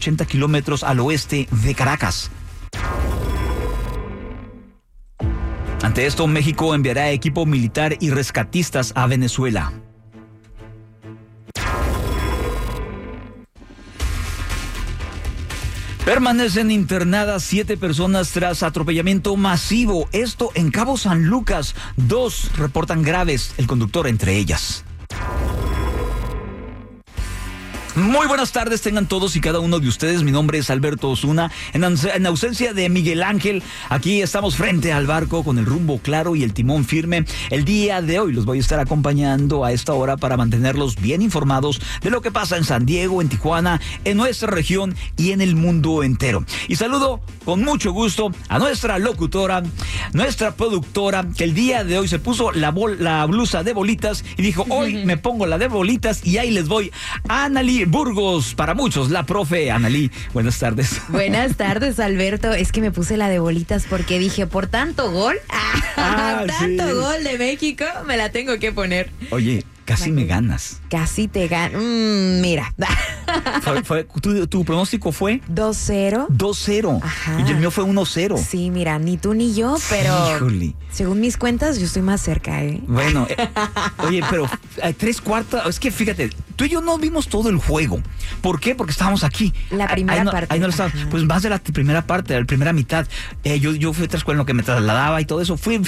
80 kilómetros al oeste de Caracas. Ante esto, México enviará equipo militar y rescatistas a Venezuela. Permanecen internadas 7 personas tras atropellamiento masivo. Esto en Cabo San Lucas. 2 reportan graves, el conductor entre ellas. Muy buenas tardes tengan todos y cada uno de ustedes. Mi nombre es Alberto Osuna. En ausencia de Miguel Ángel, aquí estamos frente al barco con el rumbo claro y el timón firme. El día de hoy los voy a estar acompañando a esta hora para mantenerlos bien informados de lo que pasa en San Diego, en Tijuana, en nuestra región y en el mundo entero. Y saludo con mucho gusto a nuestra locutora, nuestra productora, que el día de hoy se puso la blusa de bolitas y dijo, hoy me pongo la de bolitas y ahí les voy. Analí Burgos, para muchos, la profe Analí. Buenas tardes. Buenas tardes, Alberto. Es que me puse la de bolitas porque dije, por tanto gol, tanto gol de México, me la tengo que poner. Oye, casi me ganas. Casi te gano. Mira. ¿Tu pronóstico fue? 2-0. 2-0. Ajá. Y el mío fue 1-0. Sí, mira, ni tú ni yo, pero Híjole. Según mis cuentas, yo estoy más cerca, ¿eh? Bueno, oye, pero 3/4, es que fíjate, tú y yo no vimos todo el juego. ¿Por qué? Porque estábamos aquí. La primera parte. Ahí no lo estábamos. Pues más de la primera parte, la primera mitad. Yo fui a otra escuela en lo que me trasladaba y todo eso. Fui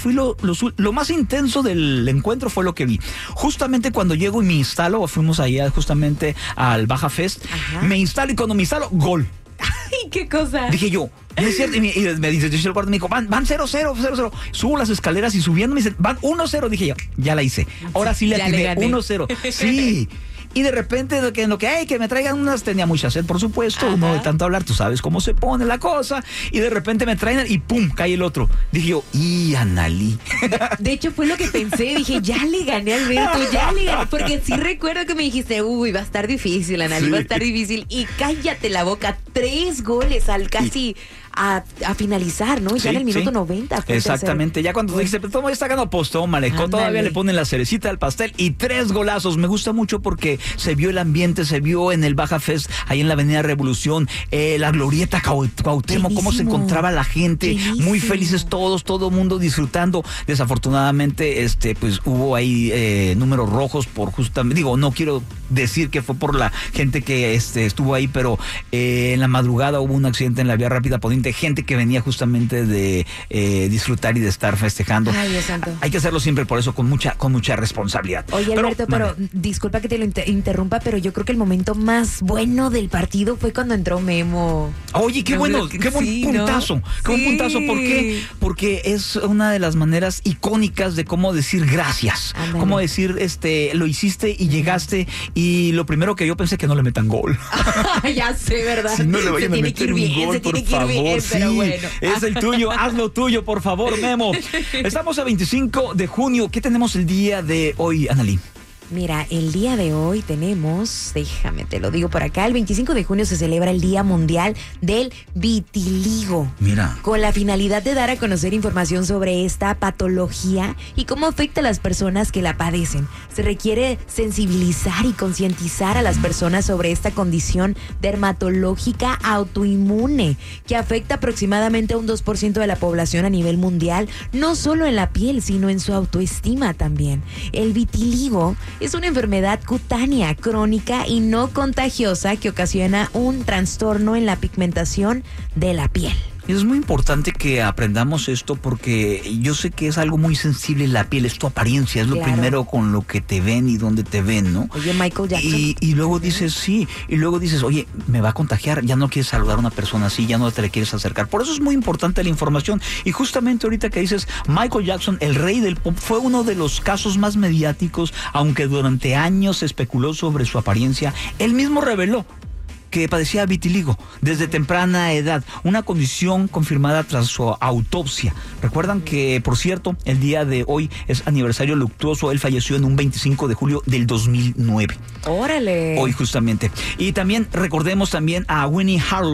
lo más intenso del encuentro fue lo que vi. Justamente cuando llego y me instalo, fuimos allá justamente al Baja Fest. Ajá. Me instalo y cuando me instalo, gol. Ay, qué cosa. Dije yo, no es cierto. Y me dice, yo el cuarto me dijo, van 0-0. Subo las escaleras y subiendo me dicen, van 1-0. Dije yo, ya la hice. Ahora sí le atiné 1-0. Sí. Y de repente, en lo que me traigan unas, tenía mucha sed, por supuesto. Ajá. Uno de tanto hablar, tú sabes cómo se pone la cosa. Y de repente me traen y pum, cae el otro. Dije yo, Analí. De hecho, fue lo que pensé. Dije, ya le gané a Alberto, ya le gané. Porque sí recuerdo que me dijiste, va a estar difícil, Analí, sí. Va a estar difícil. Y cállate la boca, 3 goles al casi... A finalizar, ¿no? Ya sí, en el minuto 90. Exactamente, ya cuando dijiste, pero ya está ganando posto, Malecó, todavía le ponen la cerecita al pastel y 3 golazos. Me gusta mucho porque se vio el ambiente, se vio en el Baja Fest, ahí en la Avenida Revolución, la glorieta Cuauhtémoc, cómo se encontraba la gente, muy felices todos, todo el mundo disfrutando. Desafortunadamente, pues hubo ahí números rojos por justamente, no quiero decir que fue por la gente que estuvo ahí, pero en la madrugada hubo un accidente en la vía rápida poniente, gente que venía justamente de disfrutar y de estar festejando. Ay, Dios santo. Hay que hacerlo siempre por eso, con mucha responsabilidad. Oye, Alberto, pero disculpa que te lo interrumpa, pero yo creo que el momento más bueno del partido fue cuando entró Memo. Oye, qué bueno, qué buen puntazo. ¿No? Qué buen puntazo. ¿Por qué? Porque es una de las maneras icónicas de cómo decir gracias. Andale. Cómo decir, lo hiciste y llegaste, y lo primero que yo pensé que no le metan gol. Ya sé, ¿verdad? Si no le vayan a meter un gol, por favor. Pero bueno. Es el tuyo, haz lo tuyo, por favor, Memo. Estamos a 25 de junio. ¿Qué tenemos el día de hoy, Analí? Mira, el día de hoy tenemos, déjame te lo digo por acá, el 25 de junio se celebra el Día Mundial del Vitiligo. Mira. Con la finalidad de dar a conocer información sobre esta patología y cómo afecta a las personas que la padecen. Se requiere sensibilizar y concientizar a las personas sobre esta condición dermatológica autoinmune que afecta aproximadamente a un 2% de la población a nivel mundial, no solo en la piel, sino en su autoestima también. El vitiligo es una enfermedad cutánea, crónica y no contagiosa que ocasiona un trastorno en la pigmentación de la piel. Es muy importante que aprendamos esto porque yo sé que es algo muy sensible la piel, es tu apariencia, es lo primero con lo que te ven y dónde te ven, ¿no? Oye, Michael Jackson. Y luego dices, sí, y luego dices, oye, me va a contagiar, ya no quieres saludar a una persona así, ya no te le quieres acercar. Por eso es muy importante la información. Y justamente ahorita que dices, Michael Jackson, el rey del pop, fue uno de los casos más mediáticos, aunque durante años se especuló sobre su apariencia. Él mismo reveló que padecía vitiligo desde temprana edad, una condición confirmada tras su autopsia. Recuerdan que, por cierto, el día de hoy es aniversario luctuoso. Él falleció en un 25 de julio del 2009. ¡Órale! Hoy justamente. Y también recordemos también a Winnie Harlow,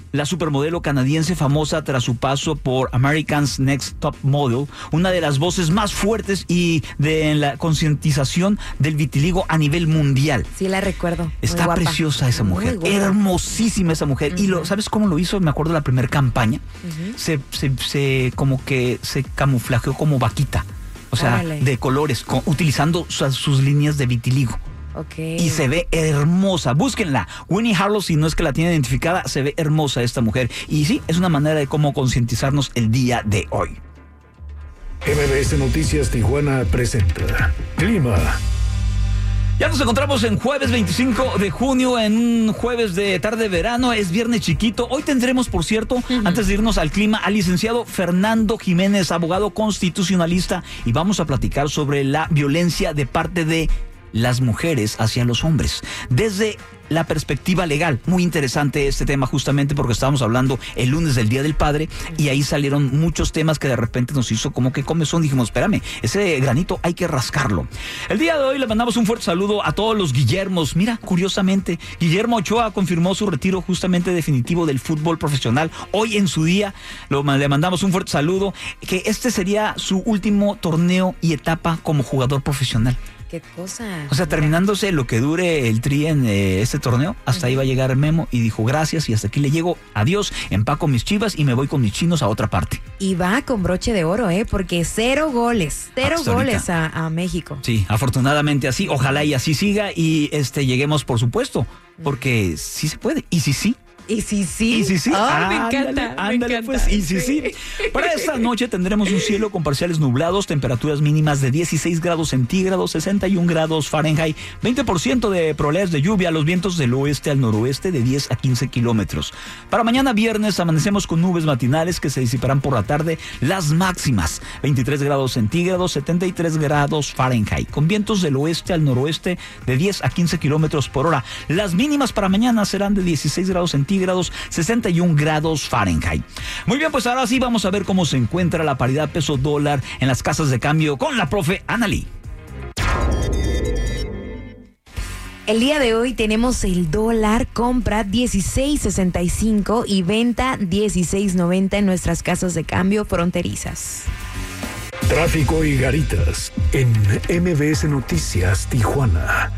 la supermodelo canadiense famosa tras su paso por America's Next Top Model, una de las voces más fuertes y de la concientización del vitiligo a nivel mundial. Sí, la recuerdo. Está preciosa esa mujer, hermosísima esa mujer. Y ¿sabes cómo lo hizo? Me acuerdo de la primera campaña. Se como que se camuflajeó como vaquita. O sea, de colores, utilizando sus líneas de vitiligo. Okay. Y se ve hermosa. Búsquenla. Winnie Harlow, si no es que la tienen identificada, se ve hermosa esta mujer. Y sí, es una manera de cómo concientizarnos el día de hoy. MBS Noticias Tijuana presenta Clima. Ya nos encontramos en jueves 25 de junio, en un jueves de tarde verano, es viernes chiquito. Hoy tendremos, por cierto, antes de irnos al clima, al licenciado Fernando Jiménez, abogado constitucionalista, y vamos a platicar sobre la violencia de parte de las mujeres hacia los hombres, desde la perspectiva legal. Muy interesante este tema, justamente porque estábamos hablando el lunes del Día del Padre y ahí salieron muchos temas que de repente nos hizo como que comezón. Dijimos, espérame, ese granito hay que rascarlo. El día de hoy le mandamos un fuerte saludo a todos los Guillermos. Mira, curiosamente, Guillermo Ochoa confirmó su retiro justamente definitivo del fútbol profesional. Hoy en su día le mandamos un fuerte saludo, que este sería su último torneo y etapa como jugador profesional. ¿Qué cosa? O sea, terminándose lo que dure el Tri en este torneo, hasta ahí va a llegar Memo y dijo gracias y hasta aquí le llego, adiós, empaco mis Chivas y me voy con mis chinos a otra parte. Y va con broche de oro, porque 0 goles a México. Sí, afortunadamente así, ojalá y así siga y lleguemos, por supuesto, porque sí se puede, y sí. Y sí, sí. Y sí, sí. Oh, me encanta. Pues, y sí, sí. Para esta noche tendremos un cielo con parciales nublados, temperaturas mínimas de 16 grados centígrados, 61 grados Fahrenheit, 20% de probabilidades de lluvia, los vientos del oeste al noroeste de 10 a 15 kilómetros. Para mañana viernes amanecemos con nubes matinales que se disiparán por la tarde, las máximas, 23 grados centígrados, 73 grados Fahrenheit, con vientos del oeste al noroeste de 10 a 15 kilómetros por hora. Las mínimas para mañana serán de 16 grados centígrados, 61 grados Fahrenheit. Muy bien, pues ahora sí vamos a ver cómo se encuentra la paridad peso-dólar en las casas de cambio con la profe Analí. El día de hoy tenemos el dólar compra 16.65 y venta 16.90 en nuestras casas de cambio fronterizas. Tráfico y garitas en MBS Noticias Tijuana.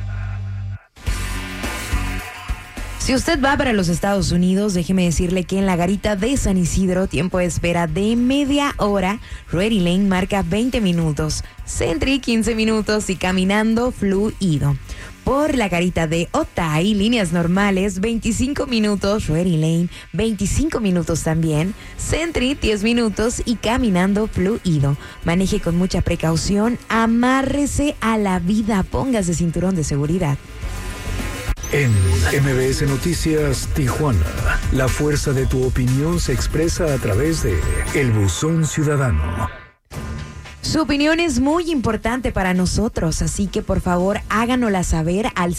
Si usted va para los Estados Unidos, déjeme decirle que en la garita de San Isidro, tiempo de espera de media hora, Ready Lane marca 20 minutos, Sentry 15 minutos y caminando fluido. Por la garita de Otay, líneas normales, 25 minutos, Ready Lane, 25 minutos también, Sentry 10 minutos y caminando fluido. Maneje con mucha precaución, amárrese a la vida, póngase cinturón de seguridad. En MBS Noticias Tijuana, la fuerza de tu opinión se expresa a través de El Buzón Ciudadano. Su opinión es muy importante para nosotros, así que por favor háganosla saber al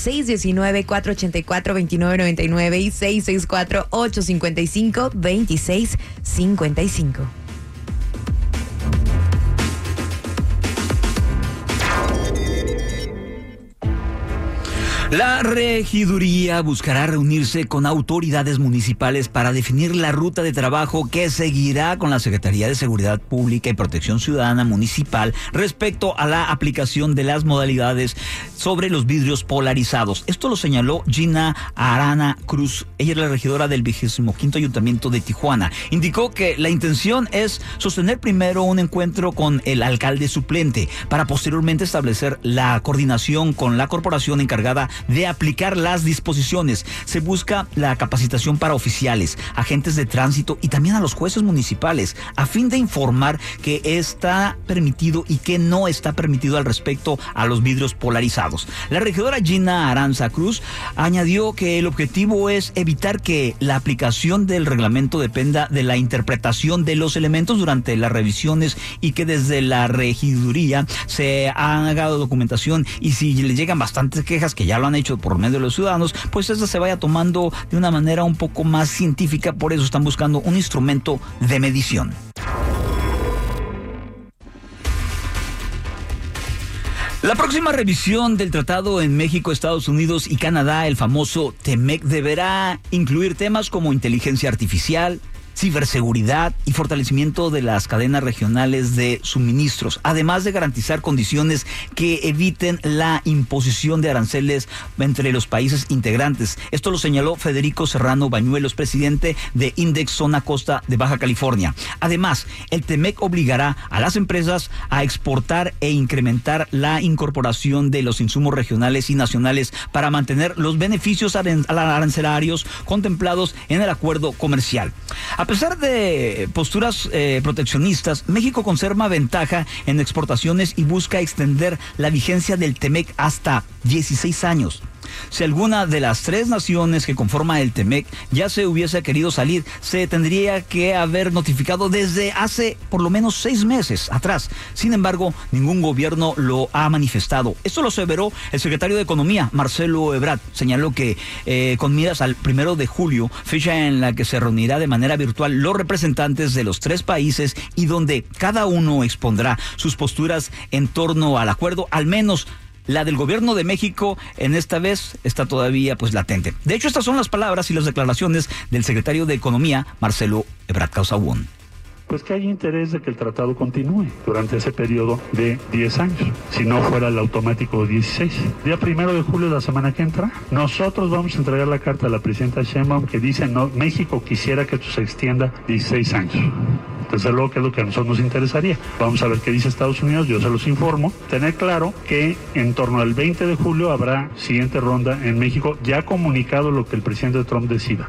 619-484-2999 y 664-855-2655. La regiduría buscará reunirse con autoridades municipales para definir la ruta de trabajo que seguirá con la Secretaría de Seguridad Pública y Protección Ciudadana Municipal respecto a la aplicación de las modalidades sobre los vidrios polarizados. Esto lo señaló Gina Arana Cruz. Ella es la regidora del 25º Ayuntamiento de Tijuana. Indicó que la intención es sostener primero un encuentro con el alcalde suplente para posteriormente establecer la coordinación con la corporación encargada de aplicar las disposiciones. Se busca la capacitación para oficiales, agentes de tránsito y también a los jueces municipales, a fin de informar qué está permitido y qué no está permitido al respecto a los vidrios polarizados. La regidora Gina Aranza Cruz añadió que el objetivo es evitar que la aplicación del reglamento dependa de la interpretación de los elementos durante las revisiones y que desde la regiduría se haga documentación y si le llegan bastantes quejas, que ya lo han hecho por medio de los ciudadanos, pues esta se vaya tomando de una manera un poco más científica. Por eso están buscando un instrumento de medición. La próxima revisión del tratado en México, Estados Unidos y Canadá, el famoso TEMEC, deberá incluir temas como inteligencia artificial, ciberseguridad y fortalecimiento de las cadenas regionales de suministros, además de garantizar condiciones que eviten la imposición de aranceles entre los países integrantes. Esto lo señaló Federico Serrano Bañuelos, presidente de Index Zona Costa de Baja California. Además, el TEMEC obligará a las empresas a exportar e incrementar la incorporación de los insumos regionales y nacionales para mantener los beneficios arancelarios contemplados en el acuerdo comercial. A pesar de posturas proteccionistas, México conserva ventaja en exportaciones y busca extender la vigencia del TEMEC hasta 16 años. Si alguna de las 3 naciones que conforman el TEMEC ya se hubiese querido salir, se tendría que haber notificado desde hace por lo menos 6 meses atrás. Sin embargo, ningún gobierno lo ha manifestado. Esto lo aseveró el secretario de Economía, Marcelo Ebrard. Señaló que con miras al 1 de julio, fecha en la que se reunirá de manera virtual los representantes de los 3 países y donde cada uno expondrá sus posturas en torno al acuerdo, al menos la del gobierno de México en esta vez está todavía latente. De hecho, estas son las palabras y las declaraciones del secretario de Economía, Marcelo Ebrard Casaubon. Pues que hay interés de que el tratado continúe durante ese periodo de 10 años, si no fuera el automático 16. Día 1 de julio de la semana que entra, nosotros vamos a entregar la carta a la presidenta Sheinbaum que dice, no, México quisiera que esto se extienda 16 años. Desde luego que es lo que a nosotros nos interesaría. Vamos a ver qué dice Estados Unidos, yo se los informo. Tener claro que en torno al 20 de julio habrá siguiente ronda en México, ya comunicado lo que el presidente Trump decida.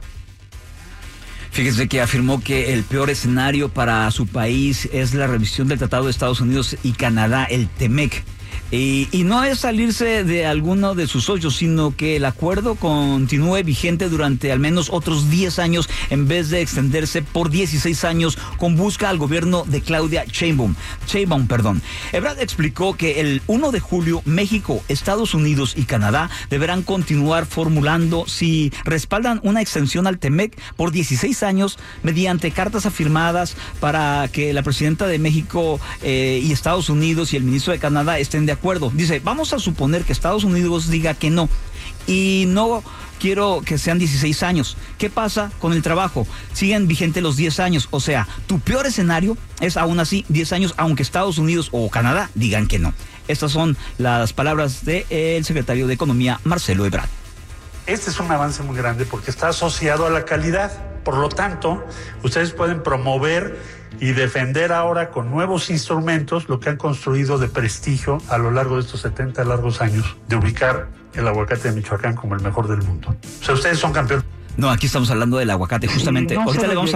Fíjese que afirmó que el peor escenario para su país es la revisión del Tratado de Estados Unidos y Canadá, el TEMEC. Y no es salirse de alguno de sus socios, sino que el acuerdo continúe vigente durante al menos otros 10 años en vez de extenderse por 16 años con busca al gobierno de Claudia Sheinbaum. Ebrard explicó que el 1 de julio México, Estados Unidos y Canadá deberán continuar formulando si respaldan una extensión al TEMEC por 16 años mediante cartas afirmadas para que la presidenta de México y Estados Unidos y el ministro de Canadá estén de acuerdo. Dice, vamos a suponer que Estados Unidos diga que no y no quiero que sean 16 años. ¿Qué pasa con el trabajo? Siguen vigentes los 10 años. O sea, tu peor escenario es aún así 10 años, aunque Estados Unidos o Canadá digan que no. Estas son las palabras del secretario de Economía, Marcelo Ebrard. Este es un avance muy grande porque está asociado a la calidad. Por lo tanto, ustedes pueden promover y defender ahora con nuevos instrumentos lo que han construido de prestigio a lo largo de estos 70 largos años de ubicar el aguacate de Michoacán como el mejor del mundo. O sea, ustedes son campeones. No, aquí estamos hablando del aguacate, justamente. Sí, no ahorita le vamos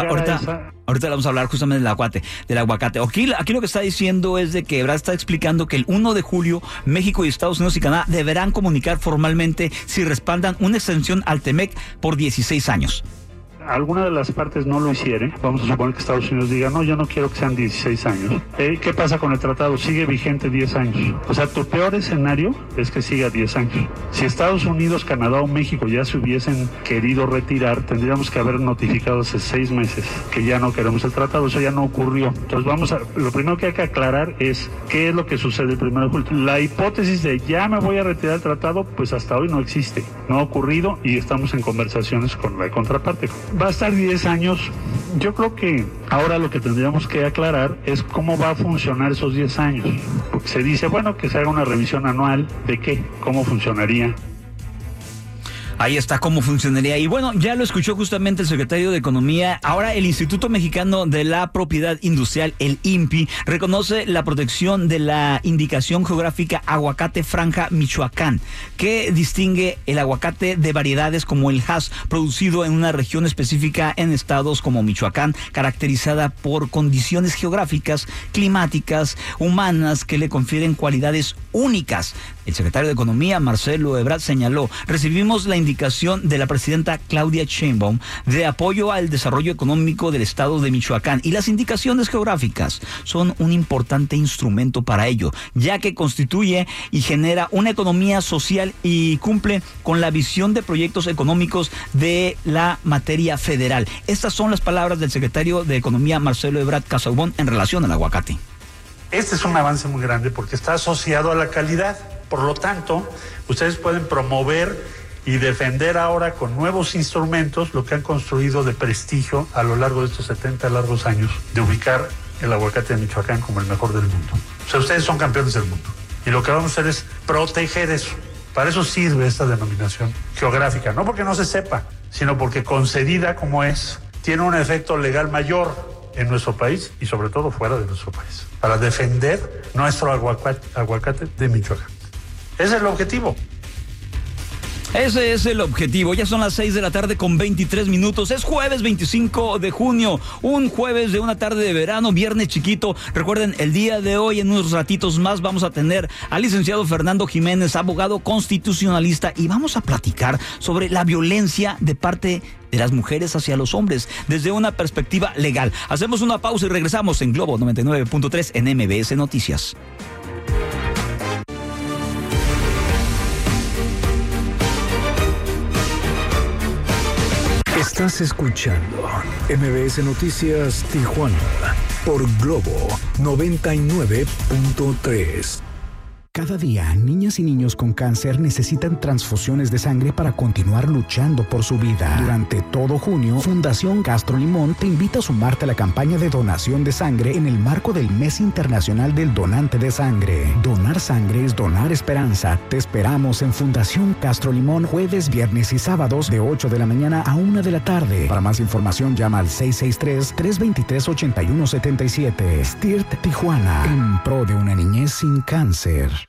a hablar justamente del aguacate. Aquí lo que está diciendo es de que Ebrard está explicando que el 1 de julio México y Estados Unidos y Canadá deberán comunicar formalmente si respaldan una extensión al TEMEC por 16 años. Alguna de las partes no lo hiciere, vamos a suponer que Estados Unidos diga, no, yo no quiero que sean 16 años. ¿Qué pasa con el tratado? Sigue vigente 10 años. O sea, tu peor escenario es que siga 10 años. Si Estados Unidos, Canadá o México ya se hubiesen querido retirar, tendríamos que haber notificado hace 6 meses que ya no queremos el tratado. Eso ya no ocurrió. Entonces lo primero que hay que aclarar es qué es lo que sucede el 1 de julio. La hipótesis de ya me voy a retirar del tratado, pues hasta hoy no existe. No ha ocurrido y estamos en conversaciones con la contraparte. Va a estar 10 años. Yo creo que ahora lo que tendríamos que aclarar es cómo va a funcionar esos 10 años. Porque se dice, bueno, que se haga una revisión anual. ¿De qué? ¿Cómo funcionaría? Ahí está cómo funcionaría. Y bueno, ya lo escuchó justamente el secretario de Economía. Ahora el Instituto Mexicano de la Propiedad Industrial, el INPI, reconoce la protección de la indicación geográfica aguacate franja Michoacán, que distingue el aguacate de variedades como el Hass, producido en una región específica en estados como Michoacán, caracterizada por condiciones geográficas, climáticas, humanas que le confieren cualidades únicas. El secretario de Economía, Marcelo Ebrard, señaló, recibimos la indicación de la presidenta Claudia Sheinbaum de apoyo al desarrollo económico del estado de Michoacán y las indicaciones geográficas son un importante instrumento para ello, ya que constituye y genera una economía social y cumple con la visión de proyectos económicos de la materia federal. Estas son las palabras del secretario de Economía, Marcelo Ebrard Casaubon, en relación al aguacate. Este es un avance muy grande porque está asociado a la calidad. Por lo tanto, ustedes pueden promover y defender ahora con nuevos instrumentos lo que han construido de prestigio a lo largo de estos 70 largos años de ubicar el aguacate de Michoacán como el mejor del mundo. O sea, ustedes son campeones del mundo. Y lo que vamos a hacer es proteger eso. Para eso sirve esta denominación geográfica. No porque no se sepa, sino porque concedida como es, tiene un efecto legal mayor en nuestro país y sobre todo fuera de nuestro país. Para defender nuestro aguacate de Michoacán. Ese es el objetivo. Ese es el objetivo. Ya son las 6 de la tarde con 23 minutos. Es jueves 25 de junio. Un jueves de una tarde de verano, viernes chiquito. Recuerden, el día de hoy, en unos ratitos más, vamos a tener al licenciado Fernando Jiménez, abogado constitucionalista, y vamos a platicar sobre la violencia de parte de las mujeres hacia los hombres desde una perspectiva legal. Hacemos una pausa y regresamos en Globo 99.3 en MBS Noticias. Estás escuchando MBS Noticias Tijuana por Globo 99.3. Cada día, niñas y niños con cáncer necesitan transfusiones de sangre para continuar luchando por su vida. Durante todo junio, Fundación Castro Limón te invita a sumarte a la campaña de donación de sangre en el marco del Mes Internacional del Donante de Sangre. Donar sangre es donar esperanza. Te esperamos en Fundación Castro Limón jueves, viernes y sábados de 8 de la mañana a 1 de la tarde. Para más información, llama al 663-323-8177. STIRT Tijuana, en pro de una niñez sin cáncer.